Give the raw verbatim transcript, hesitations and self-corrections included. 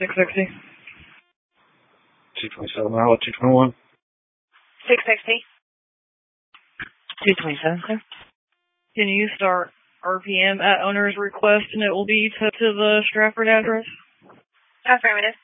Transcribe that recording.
six sixty. two twenty-seven, I'll two twenty-one. six sixty. two twenty-seven, sir. Can you start R P M at owner's request and it will be to, to the Stratford address? Affirmative.